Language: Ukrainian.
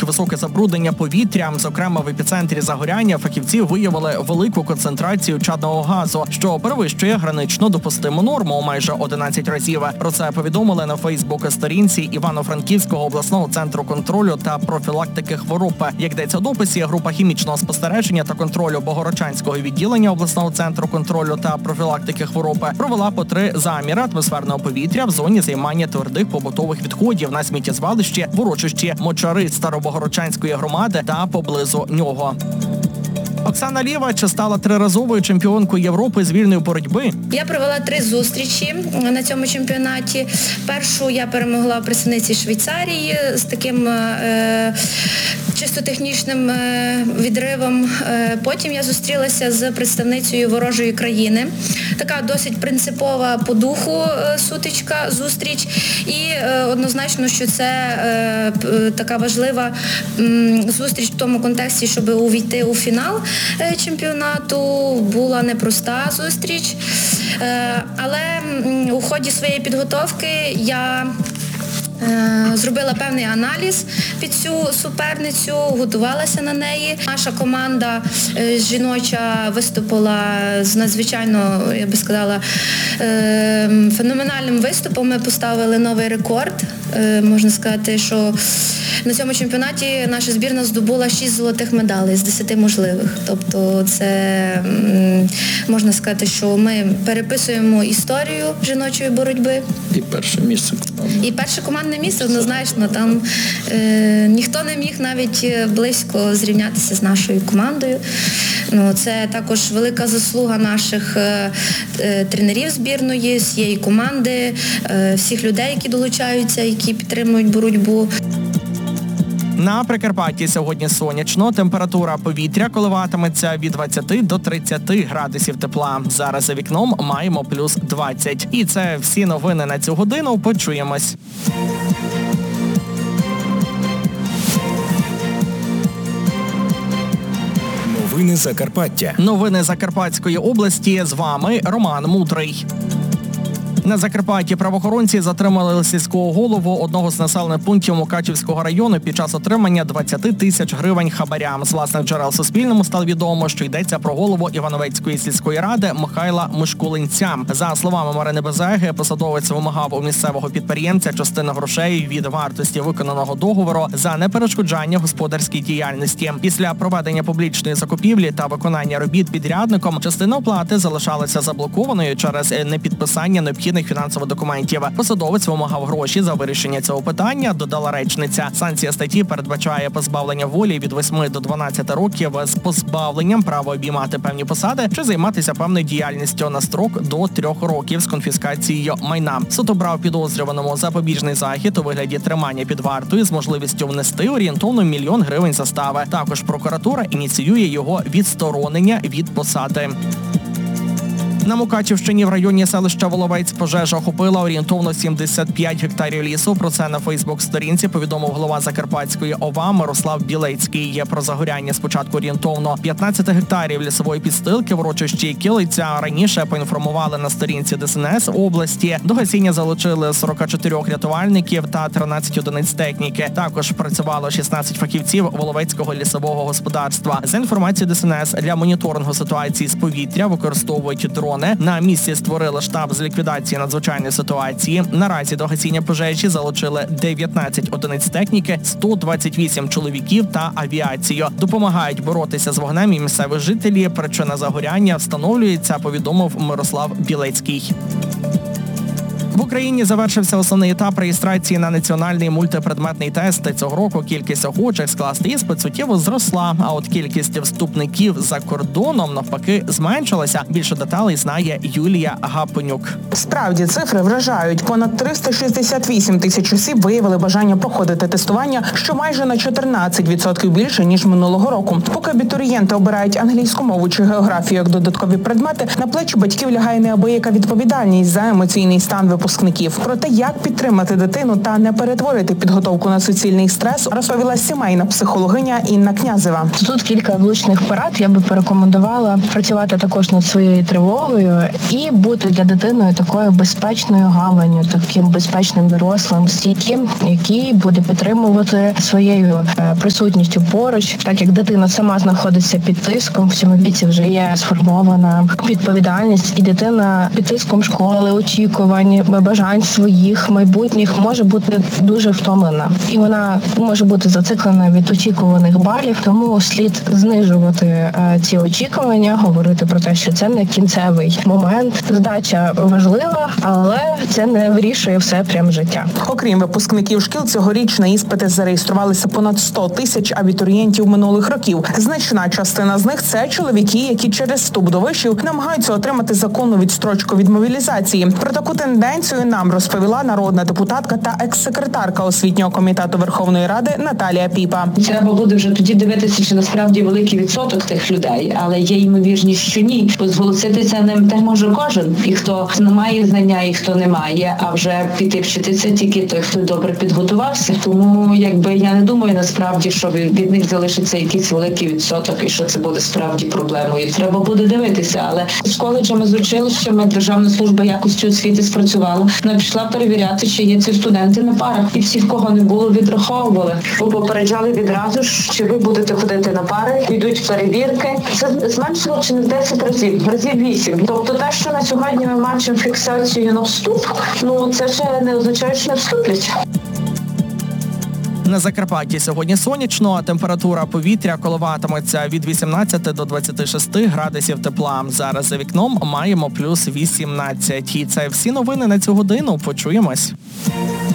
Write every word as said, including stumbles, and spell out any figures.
високе забруднення повітря. Зокрема, в епіцентрі загоряння фахівці виявили велику концентрацію чадного газу, що перевищує гранично допустиму норму у майже одинадцять разів. Про це повідомили на Фейсбук-сторінці Івано-Франківського обласного центру контролю та профілактики хвороб. Як йдеться у дописі, група хімічного спостереження та контролю Богородчанського відділення обласного центру контролю та профілактики хвороб провела по три заміри атмосферного повітря в зоні займання твердих побутових відходів на сміттєзвалищі в урочищі Мочари Старобогородчанської громади та поблизу нього. Оксана Лєвач стала триразовою чемпіонкою Європи з вільної боротьби. Я провела три зустрічі на цьому чемпіонаті. Першу я перемогла представниці Швейцарії з таким е, чисто технічним е, відривом. Е, потім я зустрілася з представницею ворожої країни. Така досить принципова по духу е, сутичка, зустріч. І е, однозначно, що це е, така важлива м, зустріч в тому контексті, щоб увійти у фінал чемпіонату. Була непроста зустріч, але у ході своєї підготовки я зробила певний аналіз під цю суперницю, готувалася на неї. Наша команда жіноча виступила з надзвичайно, я би сказала, феноменальним виступом. Ми поставили новий рекорд. Можна сказати, що на цьому чемпіонаті наша збірна здобула шість золотих медалей з десяти можливих. Тобто це, можна сказати, що ми переписуємо історію жіночої боротьби. І перше місце. І перше командне місце, однозначно. Там е, ніхто не міг навіть близько зрівнятися з нашою командою. Ну, це також велика заслуга наших е, е, тренерів збірної, всієї команди, е, всіх людей, які долучаються, які підтримують боротьбу. На Прикарпатті сьогодні сонячно, температура повітря коливатиметься від двадцяти до тридцяти градусів тепла. Зараз за вікном маємо плюс двадцять. І це всі новини на цю годину. Почуємось. Новини Закарпаття. Новини Закарпатської області. З вами Роман Мудрий. На Закарпатті правоохоронці затримали сільського голову одного з населених пунктів Мукачівського району під час отримання двадцять тисяч гривень хабаря. З власних джерел Суспільному стало відомо, що йдеться про голову Івановецької сільської ради Михайла Мишкулинця. За словами Марини Безеги, посадовець вимагав у місцевого підприємця частину грошей від вартості виконаного договору за неперешкоджання господарській діяльності. Після проведення публічної закупівлі та виконання робіт підрядником частина оплати залишалася заблокованою через непідписання необхідних фінансових документів. Посадовець вимагав гроші за вирішення цього питання, додала речниця. Санкція статті передбачає позбавлення волі від восьми до дванадцяти років з позбавленням права обіймати певні посади чи займатися певною діяльністю на строк до трьох років з конфіскацією майна. Суд обрав підозрюваному запобіжний захід у вигляді тримання під вартою з можливістю внести орієнтовно мільйон гривень застави. Також прокуратура ініціює його відсторонення від посади. На Мукачівщині в районі селища Воловець пожежа охопила орієнтовно сімдесят п'ять гектарів лісу. Про це на Фейсбук-сторінці повідомив голова Закарпатської ОВА Мирослав Білецький. Про загоряння спочатку орієнтовно п'ятнадцять гектарів лісової підстилки в урочищі Килиця раніше поінформували на сторінці ДСНС області. До гасіння залучили сорок чотири рятувальників та тринадцять одиниць техніки. Також працювало шістнадцять фахівців Воловецького лісового господарства. За інформацією ДСНС, для моніторингу ситуації з повітря використовують дрони. На місці створили штаб з ліквідації надзвичайної ситуації. Наразі до гасіння пожежі залучили дев'ятнадцять одиниць техніки, сто двадцять вісім чоловіків та авіацію. Допомагають боротися з вогнем і місцеві жителі. Причина загоряння встановлюється, повідомив Мирослав Білецький. В Україні завершився основний етап реєстрації на національний мультипредметний тест. Цього року кількість охочих скласти іспит суттєво зросла, а от кількість вступників за кордоном навпаки зменшилася. Більше деталей знає Юлія Гапонюк. Справді, цифри вражають. Понад триста шістдесят вісім тисяч осіб виявили бажання проходити тестування, що майже на чотирнадцять відсотків більше, ніж минулого року. Поки абітурієнти обирають англійську мову чи географію як додаткові предмети, на плечі батьків лягає неабияка відповідальність за емоційний стан випускників. випускників. Про те, як підтримати дитину та не перетворити підготовку на суцільний стрес, розповіла сімейна психологиня Інна Князева. Тут кілька влучних порад. Я би порекомендувала працювати також над своєю тривогою і бути для дитини такою безпечною гаванню, таким безпечним дорослим, стійким, який буде підтримувати своєю присутністю поруч, так як дитина сама знаходиться під тиском, в цьому віці вже є сформована відповідальність, і дитина під тиском школи, очікувань, бажань своїх майбутніх може бути дуже втомлена. І вона може бути зациклена від очікуваних балів, тому слід знижувати е, ці очікування, говорити про те, що це не кінцевий момент. Здача важлива, але це не вирішує все прям життя. Окрім випускників шкіл, цьогоріч на іспити зареєструвалися понад сто тисяч абітурієнтів минулих років. Значна частина з них – це чоловіки, які через вступ до вишів намагаються отримати законну відстрочку від мобілізації. Про таку тенденцію нам розповіла народна депутатка та екс-секретарка освітнього комітету Верховної Ради Наталія Піпа. Треба буде вже тоді дивитися, чи насправді великий відсоток тих людей, але є ймовірність, що ні. Бо зголоситися ним те може кожен, і хто не має знання, і хто не має, а вже піти вчитися тільки той, хто добре підготувався. Тому якби я не думаю насправді, що від них залишиться якийсь великий відсоток і що це буде справді проблемою. Треба буде дивитися, але з коледжами, з училищами Державна служба якості освіти спрацювала. Вона пішла перевіряти, чи є ці студенти на парах. І всіх, кого не було, відраховували. Бо попереджали відразу, що ви будете ходити на пари, йдуть перевірки. Це зменшило чи не десять разів, разів вісім. Тобто те, що на сьогодні ми бачимо фіксацію на вступ, ну це ще не означає, що не вступлять. На Закарпатті сьогодні сонячно, а температура повітря коливатиметься від вісімнадцяти до двадцяти шести градусів тепла. Зараз за вікном маємо плюс вісімнадцять. І це всі новини на цю годину. Почуємось.